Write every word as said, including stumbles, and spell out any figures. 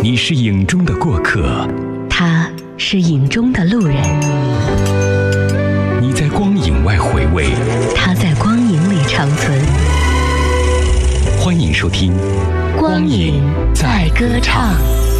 你是影中的过客， 他是影中的路人。 你在光影外回味， 他在光影里长存。 欢迎收听光影在歌唱。